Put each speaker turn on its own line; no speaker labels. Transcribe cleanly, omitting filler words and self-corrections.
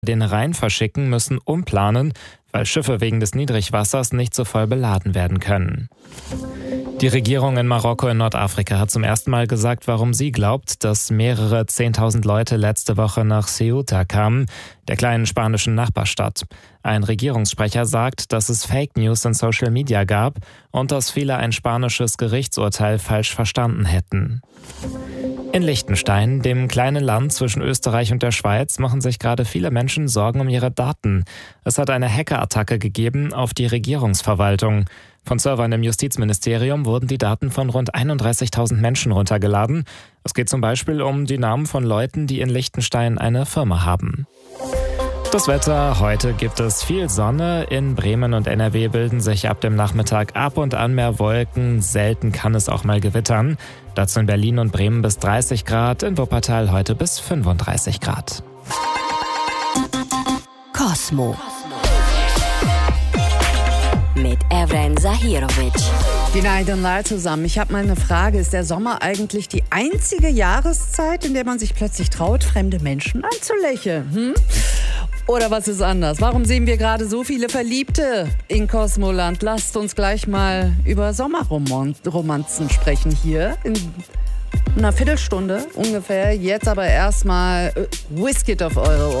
den Rhein verschicken, müssen umplanen, weil Schiffe wegen des Niedrigwassers nicht so voll beladen werden können. Die Regierung in Marokko in Nordafrika hat zum ersten Mal gesagt, warum sie glaubt, dass mehrere 10.000 Leute letzte Woche nach Ceuta kamen, der kleinen spanischen Nachbarstadt. Ein Regierungssprecher sagt, dass es Fake News in Social Media gab und dass viele ein spanisches Gerichtsurteil falsch verstanden hätten. In Liechtenstein, dem kleinen Land zwischen Österreich und der Schweiz, machen sich gerade viele Menschen Sorgen um ihre Daten. Es hat eine Hackerattacke gegeben auf die Regierungsverwaltung. Von Servern im Justizministerium wurden die Daten von rund 31.000 Menschen runtergeladen. Es geht zum Beispiel um die Namen von Leuten, die in Liechtenstein eine Firma haben. Das Wetter: Heute gibt es viel Sonne. In Bremen und NRW bilden sich ab dem Nachmittag ab und an mehr Wolken. Selten kann es auch mal gewittern. Dazu in Berlin und Bremen bis 30 Grad, in Wuppertal heute bis 35 Grad.
Cosmo mit Evren Zahirovic.
Günaydın zusammen. Ich habe mal eine Frage. Ist der Sommer eigentlich die einzige Jahreszeit, in der man sich plötzlich traut, fremde Menschen anzulächeln? Oder was ist anders? Warum sehen wir gerade so viele Verliebte in Cosmoland? Lasst uns gleich mal über Sommerromanzen sprechen hier in einer Viertelstunde ungefähr. Jetzt aber erstmal Whiskit auf eure Ohren.